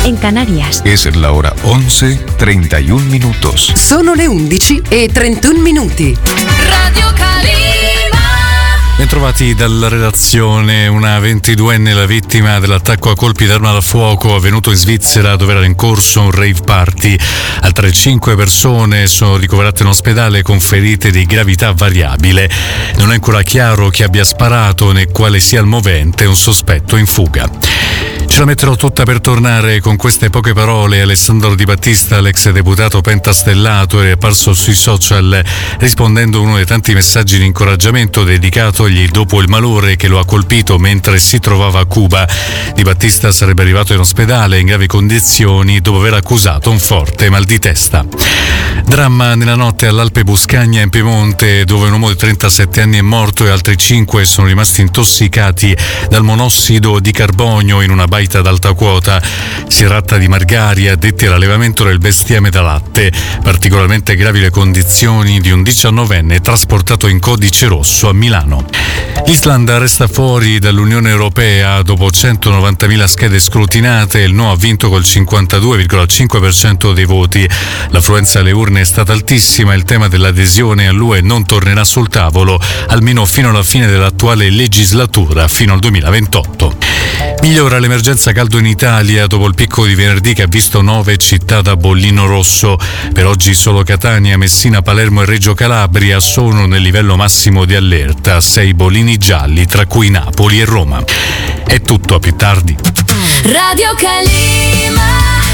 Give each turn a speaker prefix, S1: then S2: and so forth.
S1: en Canarias.
S2: Es la hora 11:31 minutos.
S3: Sono le 11:31 minuti.
S4: Radio Calima.
S5: Bentrovati dalla redazione. Una 22enne, la vittima dell'attacco a colpi d'arma da fuoco avvenuto in Svizzera, dove era in corso un rave party. Altre 5 persone sono ricoverate in ospedale con ferite di gravità variabile. Non è ancora chiaro chi abbia sparato né quale sia il movente, un sospetto in fuga. Ce la metterò tutta per tornare con queste poche parole. Alessandro Di Battista, l'ex deputato pentastellato, è apparso sui social rispondendo a uno dei tanti messaggi di incoraggiamento dedicatogli dopo il malore che lo ha colpito mentre si trovava a Cuba. Di Battista sarebbe arrivato in ospedale in gravi condizioni dopo aver accusato un forte mal di testa. Dramma nella notte all'Alpe Buscagna in Piemonte, dove un uomo di 37 anni è morto e altri 5 sono rimasti intossicati dal monossido di carbonio in una baita ad alta quota. Si tratta di margari addetti all'allevamento del bestiame da latte. Particolarmente gravi le condizioni di un 19enne trasportato in codice rosso a Milano. L'Islanda resta fuori dall'Unione Europea dopo 190.000 schede scrutinate. Il no ha vinto col 52,5% dei voti. L'affluenza alle urne è stata altissima. Il tema dell'adesione all'UE non tornerà sul tavolo, almeno fino alla fine dell'attuale legislatura, fino al 2028. Migliora l'emergenza caldo in Italia dopo il picco di venerdì che ha visto 9 città da bollino rosso. Per oggi solo Catania, Messina, Palermo e Reggio Calabria sono nel livello massimo di allerta, 6 bollini gialli, tra cui Napoli e Roma. È tutto, a più tardi.
S4: Radio Calima.